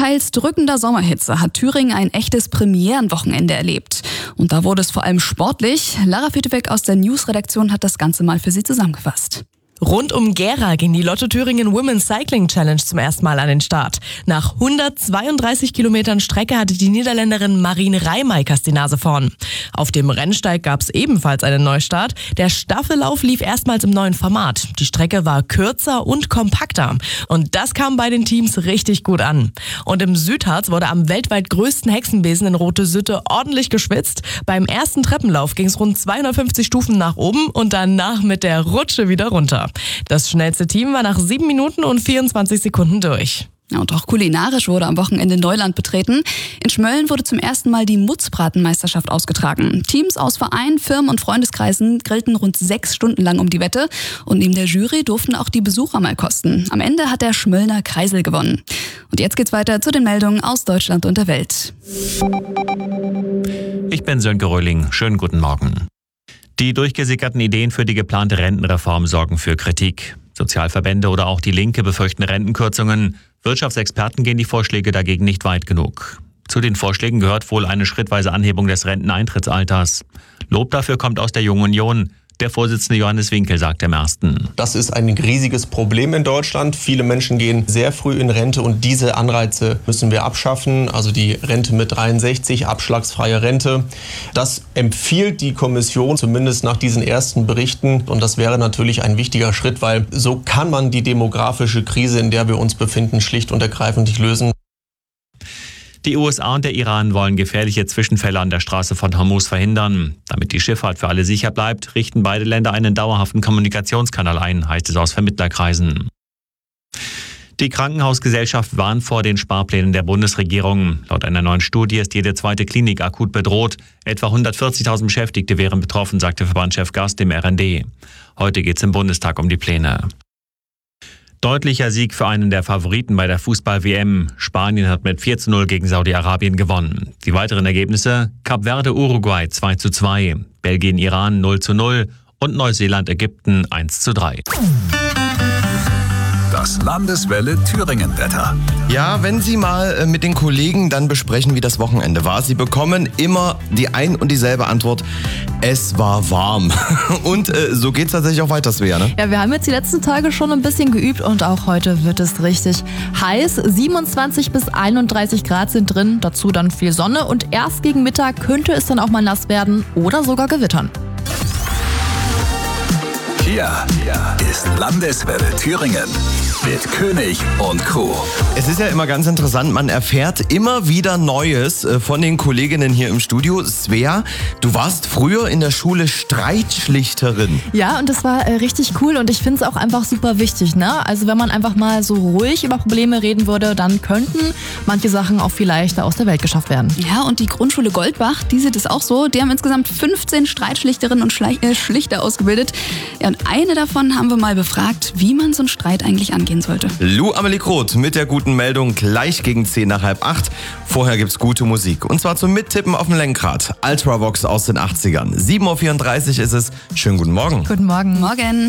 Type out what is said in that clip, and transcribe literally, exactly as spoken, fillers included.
Teils drückender Sommerhitze hat Thüringen ein echtes Premierenwochenende erlebt. Und da wurde es vor allem sportlich. Lara Feteweg aus der News-Redaktion hat das Ganze mal für Sie zusammengefasst. Rund um Gera ging die Lotto Thüringen Women's Cycling Challenge zum ersten Mal an den Start. Nach hundertzweiunddreißig Kilometern Strecke hatte die Niederländerin Marine Rijmakers die Nase vorn. Auf dem Rennsteig gab es ebenfalls einen Neustart. Der Staffellauf lief erstmals im neuen Format. Die Strecke war kürzer und kompakter. Und das kam bei den Teams richtig gut an. Und im Südharz wurde am weltweit größten Hexenbesen in Rote Sütte ordentlich geschwitzt. Beim ersten Treppenlauf ging es rund zweihundertfünfzig Stufen nach oben und danach mit der Rutsche wieder runter. Das schnellste Team war nach sieben Minuten und vierundzwanzig Sekunden durch. Ja, und auch kulinarisch wurde am Wochenende Neuland betreten. In Schmölln wurde zum ersten Mal die Mutzbratenmeisterschaft ausgetragen. Teams aus Vereinen, Firmen und Freundeskreisen grillten rund sechs Stunden lang um die Wette. Und neben der Jury durften auch die Besucher mal kosten. Am Ende hat der Schmöllner Kreisel gewonnen. Und jetzt geht's weiter zu den Meldungen aus Deutschland und der Welt. Ich bin Sönke Röhling. Schönen guten Morgen. Die durchgesickerten Ideen für die geplante Rentenreform sorgen für Kritik. Sozialverbände oder auch die Linke befürchten Rentenkürzungen. Wirtschaftsexperten gehen die Vorschläge dagegen nicht weit genug. Zu den Vorschlägen gehört wohl eine schrittweise Anhebung des Renteneintrittsalters. Lob dafür kommt aus der Jungen Union. Der Vorsitzende Johannes Winkel sagt im Ersten: Das ist ein riesiges Problem in Deutschland. Viele Menschen gehen sehr früh in Rente und diese Anreize müssen wir abschaffen. Also die Rente mit dreiundsechzig, abschlagsfreie Rente. Das empfiehlt die Kommission zumindest nach diesen ersten Berichten. Und das wäre natürlich ein wichtiger Schritt, weil so kann man die demografische Krise, in der wir uns befinden, schlicht und ergreifend nicht lösen. Die U S A und der Iran wollen gefährliche Zwischenfälle an der Straße von Hormuz verhindern. Damit die Schifffahrt für alle sicher bleibt, richten beide Länder einen dauerhaften Kommunikationskanal ein, heißt es aus Vermittlerkreisen. Die Krankenhausgesellschaft warnt vor den Sparplänen der Bundesregierung. Laut einer neuen Studie ist jede zweite Klinik akut bedroht. Etwa hundertvierzigtausend Beschäftigte wären betroffen, sagte Verbandschef Gast dem R N D. Heute geht es im Bundestag um die Pläne. Deutlicher Sieg für einen der Favoriten bei der Fußball-W M. Spanien hat mit vier zu null gegen Saudi-Arabien gewonnen. Die weiteren Ergebnisse: Kap Verde Uruguay zwei zu zwei, Belgien Iran null zu null und Neuseeland Ägypten eins zu drei. Das Landeswelle Thüringen-Wetter. Ja, wenn Sie mal mit den Kollegen dann besprechen, wie das Wochenende war. Sie bekommen immer die ein und dieselbe Antwort: Es war warm. Und äh, so geht's tatsächlich auch weiter, Svea, ne? Ja, wir haben jetzt die letzten Tage schon ein bisschen geübt und auch heute wird es richtig heiß. siebenundzwanzig bis einunddreißig Grad sind drin, dazu dann viel Sonne und erst gegen Mittag könnte es dann auch mal nass werden oder sogar gewittern. Hier ist Landeswelle Thüringen mit König und Co. Es ist ja immer ganz interessant, man erfährt immer wieder Neues von den Kolleginnen hier im Studio. Svea, du warst früher in der Schule Streitschlichterin. Ja, und das war äh, richtig cool und ich finde es auch einfach super wichtig, ne? Also wenn man einfach mal so ruhig über Probleme reden würde, dann könnten manche Sachen auch viel leichter aus der Welt geschafft werden. Ja, und die Grundschule Goldbach, die sieht es auch so. Die haben insgesamt fünfzehn Streitschlichterinnen und Schle- äh, Schlichter ausgebildet. Ja, und eine davon haben wir mal befragt, wie man so einen Streit eigentlich angehen sollte. Lou Amelie Groth mit der guten Meldung gleich gegen zehn nach halb acht. Vorher gibt's gute Musik und zwar zum Mittippen auf dem Lenkrad. Ultravox aus den achtzigern. sieben Uhr vierunddreißig ist es. Schönen guten Morgen. Guten Morgen. Morgen.